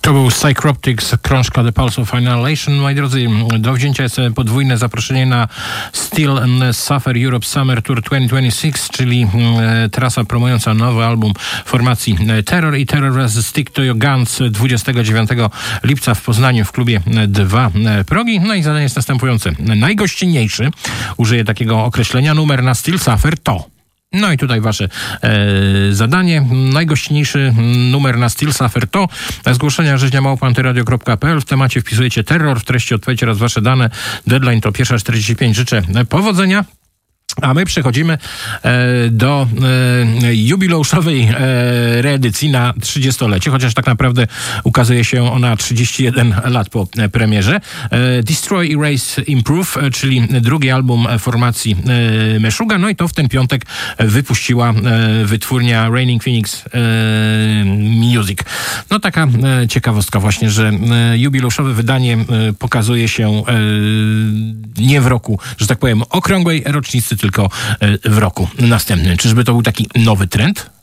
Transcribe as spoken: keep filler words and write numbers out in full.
To był Psychroptics, krążka The Pulse of Annihilation. Moi drodzy, do wzięcia jest podwójne zaproszenie na Still Suffer Europe Summer Tour dwa tysiące dwudziesty szósty, czyli trasa promująca nowy album formacji Terror i Terror wraz Stick to Your Guns dwudziestego dziewiątego lipca w Poznaniu w klubie dwa Progi. No i zadanie jest następujące. Najgościnniejszy, użyję takiego określenia, numer na Still Suffer to... No i tutaj wasze e, zadanie. Najgościnniejszy numer na Still Suffer to zgłoszenia rzeźnia małpa antyradio kropka p l. W temacie wpisujecie terror, w treści odpowiedź oraz wasze dane. Deadline to pierwsza czterdzieści pięć. Życzę powodzenia. A my przechodzimy e, do e, jubileuszowej e, reedycji na trzydziestolecie, chociaż tak naprawdę ukazuje się ona trzydzieści jeden lat po premierze. E, Destroy, Erase, Improve, czyli drugi album formacji e, Meshuggah. No i to w ten piątek wypuściła e, wytwórnia Raining Phoenix e, Music. No taka e, ciekawostka właśnie, że e, jubileuszowe wydanie e, pokazuje się e, nie w roku, że tak powiem, okrągłej rocznicy, tylko w roku następnym. Czyżby to był taki nowy trend?